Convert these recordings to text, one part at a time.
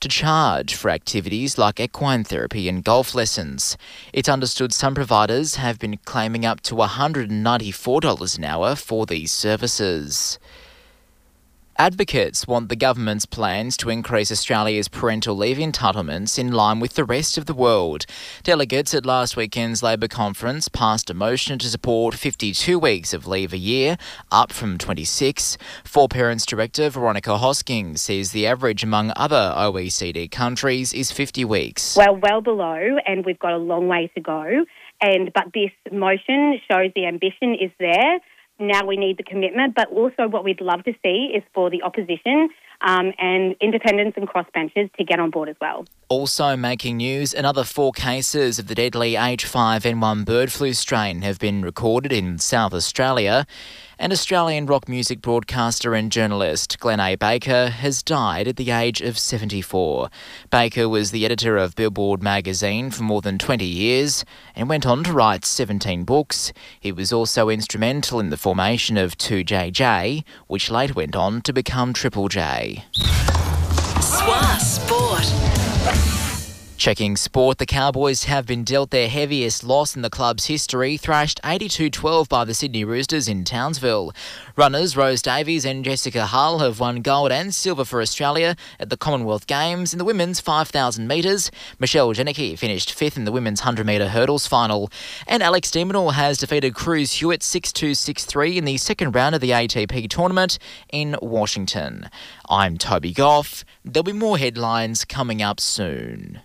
to charge for activities like equine therapy and golf lessons. It's understood some providers have been claiming up to $194 an hour for these services. Advocates want the government's plans to increase Australia's parental leave entitlements in line with the rest of the world. Delegates at last weekend's Labor conference passed a motion to support 52 weeks of leave a year, up from 26. For Parents Director Veronica Hosking says the average among other OECD countries is 50 weeks. Well below, and we've got a long way to go. But this motion shows the ambition is there. Now we need the commitment, but also what we'd love to see is for the opposition and independents and crossbenchers to get on board as well. Also making news, another 4 cases of the deadly H5N1 bird flu strain have been recorded in South Australia, and Australian rock music broadcaster and journalist Glenn A. Baker has died at the age of 74. Baker was the editor of Billboard magazine for more than 20 years and went on to write 17 books. He was also instrumental in the formation of 2JJ, which later went on to become Triple J. SWA Sport. Checking sport, the Cowboys have been dealt their heaviest loss in the club's history, thrashed 82-12 by the Sydney Roosters in Townsville. Runners Rose Davies and Jessica Hull have won gold and silver for Australia at the Commonwealth Games in the women's 5,000 metres. Michelle Janicki finished 5th in the women's 100-metre hurdles final. And Alex de Minaur has defeated Cruz Hewitt 6-2, 6-3 in the second round of the ATP tournament in Washington. I'm Toby Goff. There'll be more headlines coming up soon.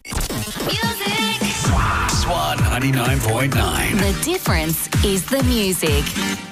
Music. SWA 99.9. The difference is the music.